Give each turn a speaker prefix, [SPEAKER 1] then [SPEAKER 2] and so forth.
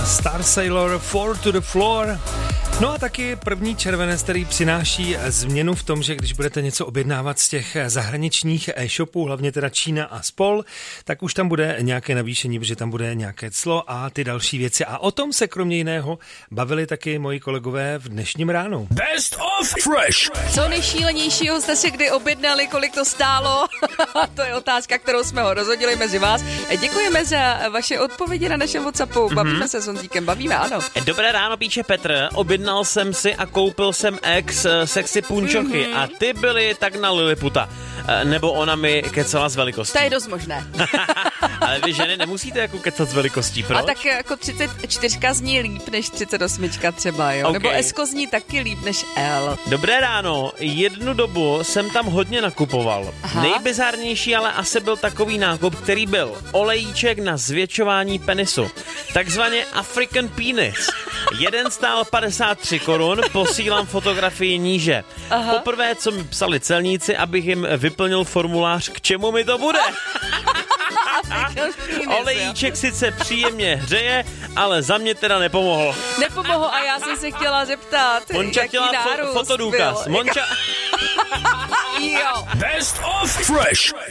[SPEAKER 1] Star Sailor 4 to the Floor. No a taky 1. červenec, který přináší změnu v tom, že když budete něco objednávat z těch zahraničních e-shopů, hlavně teda Čína a spol, tak už tam bude nějaké navýšení, protože tam bude nějaké clo a ty další věci. A o tom se kromě jiného bavili taky moji kolegové v dnešním ránu.
[SPEAKER 2] Best of Fresh.
[SPEAKER 3] Co nejšílenějšího jste si kdy objednali, kolik to stálo? To je otázka, kterou jsme ho rozhodili mezi vás. Děkujeme za vaše odpovědi na našem WhatsAppu. Bavíme se s Honzíkem, bavíme, ano.
[SPEAKER 4] Dobré ráno, píše Petr. Objednal jsem si a koupil jsem sexy punčochy a ty byly tak na Liliputa. Nebo ona mi kecala z velikostí.
[SPEAKER 3] To je dost možné.
[SPEAKER 4] Ale vy ženy nemusíte jako kecat z velikostí, proč?
[SPEAKER 3] A tak jako 34 zní líp než 38 třeba, jo?
[SPEAKER 4] Okay.
[SPEAKER 3] Nebo S zní taky líp než L.
[SPEAKER 4] Dobré ráno, jednu dobu jsem tam hodně nakupoval.
[SPEAKER 3] Aha.
[SPEAKER 4] Nejbizarnější ale asi byl takový nákup, který byl olejíček na zvětšování penisu. Takzvaně African penis. Jeden stál 53 korun, posílám fotografii níže.
[SPEAKER 3] Aha.
[SPEAKER 4] Poprvé, co mi psali celníci, abych jim vyplnil formulář, k čemu mi to bude. Olejíček sice příjemně hřeje, ale za mě teda nepomohl.
[SPEAKER 3] Nepomohl a já jsem se chtěla zeptat,
[SPEAKER 4] Monča
[SPEAKER 3] jaký
[SPEAKER 4] chtěla
[SPEAKER 3] nárůst
[SPEAKER 4] fotodůkaz.
[SPEAKER 3] byl.
[SPEAKER 4] Monča...
[SPEAKER 3] Jo.
[SPEAKER 2] Best of Fresh.